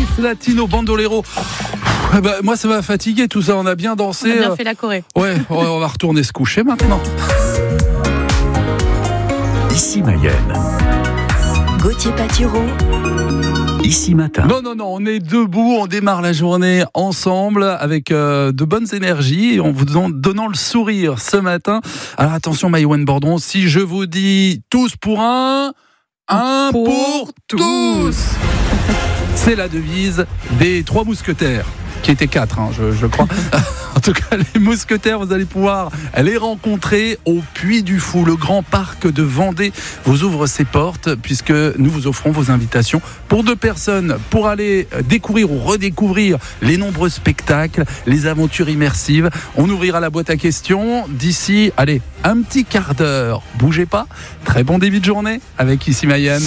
Paris Latino Bandolero. Moi, ça m'a fatigué tout ça. On a bien dansé. On a bien fait la Corée. Ouais, on va retourner se coucher maintenant. Ici Mayenne. Gauthier Patureau. Ici Matin. Non, on est debout, on démarre la journée ensemble avec de bonnes énergies et en vous donnant le sourire ce matin. Alors attention Maïwenn Bordon, si je vous dis tous pour un pour tous. C'est la devise des 3 mousquetaires. Qui étaient 4, je crois. En tout cas, les mousquetaires, vous allez pouvoir les rencontrer au Puy du Fou. Le grand parc de Vendée vous ouvre ses portes puisque nous vous offrons vos invitations pour 2 personnes pour aller découvrir ou redécouvrir les nombreux spectacles, les aventures immersives. On ouvrira la boîte à questions d'ici, un petit quart d'heure. Bougez pas. Très bon début de journée avec Ici Mayenne.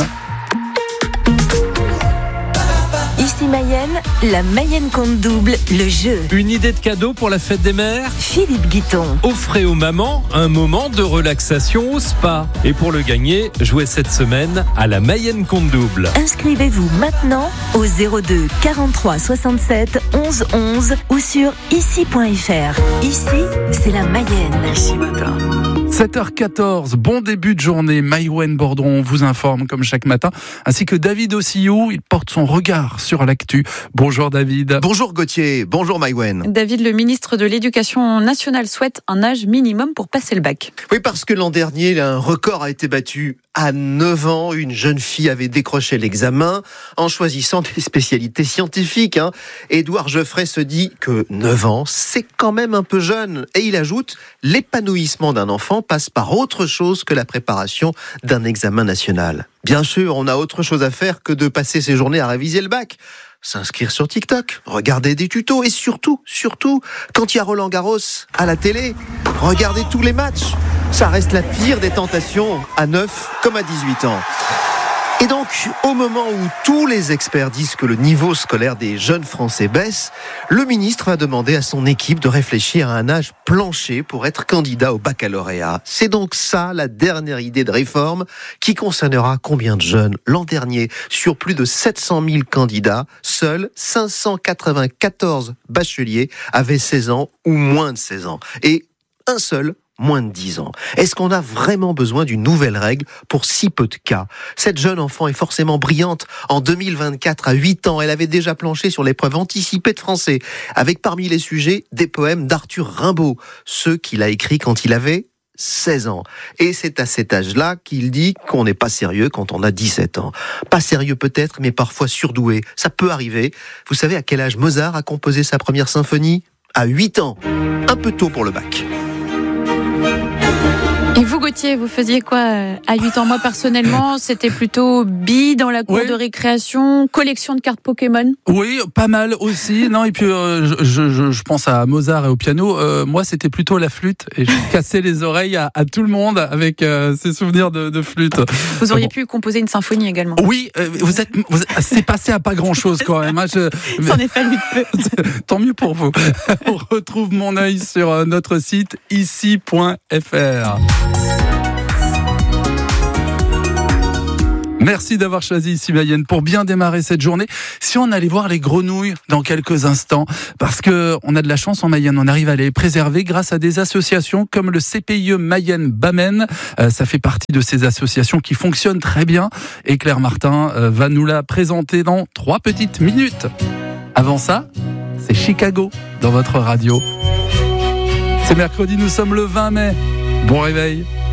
Ici Mayenne, la Mayenne compte double, le jeu. Une idée de cadeau pour la fête des mères ? Philippe Guiton. Offrez aux mamans un moment de relaxation au spa. Et pour le gagner, jouez cette semaine à la Mayenne compte double. Inscrivez-vous maintenant au 02 43 67 11 11 ou sur ici.fr. Ici, c'est la Mayenne. Ici Matin. 7h14, bon début de journée. Maïwenn Bordon vous informe comme chaque matin, ainsi que David Ossillou. Il porte son regard sur l'actu. Bonjour David. Bonjour Gauthier, bonjour Maïwenn. David, le ministre de l'Éducation nationale souhaite un âge minimum pour passer le bac. Oui, parce que l'an dernier, un record a été battu. À 9 ans, une jeune fille avait décroché l'examen en choisissant des spécialités scientifiques. Édouard Geoffrey se dit que 9 ans, c'est quand même un peu jeune. Et il ajoute, l'épanouissement d'un enfant passe par autre chose que la préparation d'un examen national. Bien sûr, on a autre chose à faire que de passer ses journées à réviser le bac. S'inscrire sur TikTok, regarder des tutos et surtout, quand il y a Roland Garros à la télé, regarder tous les matchs. Ça reste la pire des tentations à 9 comme à 18 ans. Et donc, au moment où tous les experts disent que le niveau scolaire des jeunes Français baisse, le ministre va demander à son équipe de réfléchir à un âge plancher pour être candidat au baccalauréat. C'est donc ça la dernière idée de réforme qui concernera combien de jeunes ? L'an dernier, sur plus de 700 000 candidats, seuls 594 bacheliers avaient 16 ans ou moins de 16 ans. Et un seul moins de 10 ans. Est-ce qu'on a vraiment besoin d'une nouvelle règle pour si peu de cas ? Cette jeune enfant est forcément brillante. En 2024, à 8 ans, elle avait déjà planché sur l'épreuve anticipée de français, avec parmi les sujets des poèmes d'Arthur Rimbaud, ceux qu'il a écrits quand il avait 16 ans. Et c'est à cet âge-là qu'il dit qu'on n'est pas sérieux quand on a 17 ans. Pas sérieux peut-être, mais parfois surdoué. Ça peut arriver. Vous savez à quel âge Mozart a composé sa première symphonie ? À 8 ans. Un peu tôt pour le bac. Et vous, Gauthier, vous faisiez quoi à 8 ans ? Moi, personnellement, c'était plutôt billes dans la cour de récréation, collection de cartes Pokémon. Oui, pas mal aussi. Non, et puis je pense à Mozart et au piano. Moi, c'était plutôt la flûte et je cassais les oreilles à tout le monde avec ces souvenirs de flûte. Vous auriez pu composer une symphonie également. Oui, c'est passé à pas grand-chose quand même. Ça en est fallu peu. Tant mieux pour vous. On retrouve mon œil sur notre site ici.fr. Merci d'avoir choisi Ici Mayenne pour bien démarrer cette journée. Si on allait voir les grenouilles dans quelques instants, parce que on a de la chance en Mayenne, on arrive à les préserver grâce à des associations comme le CPIE Mayenne Bamène. Ça fait partie de ces associations qui fonctionnent très bien et Claire Martin va nous la présenter dans 3 petites minutes. Avant ça, c'est Chicago dans votre radio. C'est mercredi, nous sommes le 20 mai. Bon réveil.